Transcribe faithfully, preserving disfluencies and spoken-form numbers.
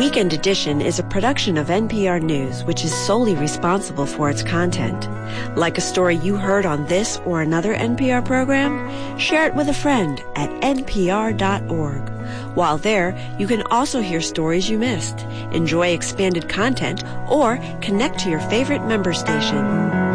Weekend Edition is a production of N P R News, which is solely responsible for its content. Like a story you heard on this or another N P R program? Share it with a friend at N P R dot org. While there, you can also hear stories you missed, enjoy expanded content, or connect to your favorite member station.